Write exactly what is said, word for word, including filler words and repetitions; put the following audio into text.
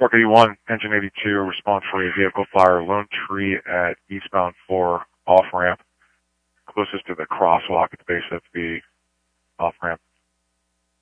Spark eighty-one, engine eighty-two, response for a vehicle fire, Lone Tree at eastbound four, off-ramp, closest to the crosswalk at the base of the off-ramp.